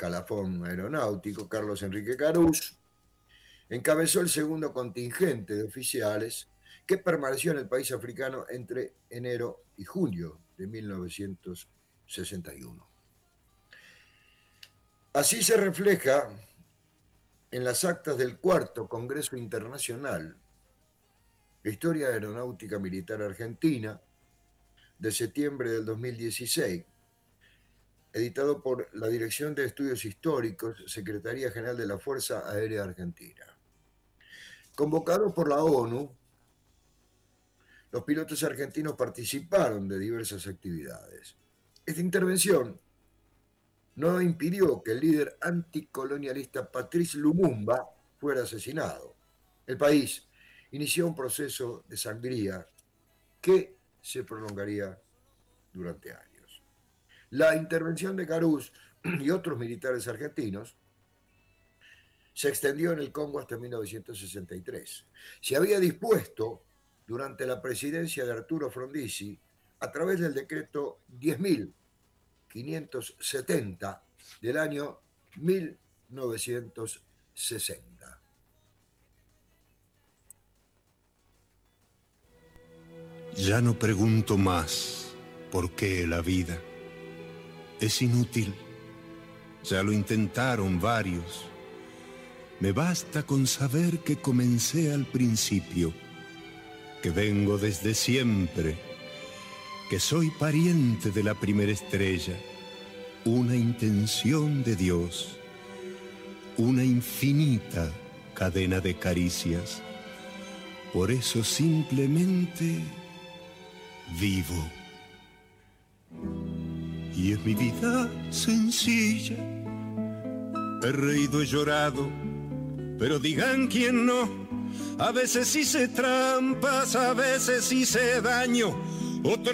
escalafón aeronáutico, Carlos Enrique Carús, encabezó el segundo contingente de oficiales que permaneció en el país africano entre enero y julio de 1961. Así se refleja en las actas del cuarto Congreso Internacional de Historia Aeronáutica Militar Argentina de septiembre del 2016, editado por la Dirección de Estudios Históricos, Secretaría General de la Fuerza Aérea Argentina. Convocados por la ONU, los pilotos argentinos participaron de diversas actividades. Esta intervención no impidió que el líder anticolonialista Patrice Lumumba fuera asesinado. El país inició un proceso de sangría que se prolongaría durante años. La intervención de Carús y otros militares argentinos se extendió en el Congo hasta 1963. Se había dispuesto durante la presidencia de Arturo Frondizi, a través del decreto 10.570 del año 1960. Ya no pregunto más por qué la vida. Es inútil. Ya lo intentaron varios. Me basta con saber que comencé al principio, que vengo desde siempre, que soy pariente de la primera estrella, una intención de Dios, una infinita cadena de caricias. Por eso simplemente vivo. Y es mi vida sencilla. He reído, he llorado, pero digan quién no. A veces hice trampas, a veces hice daño, otra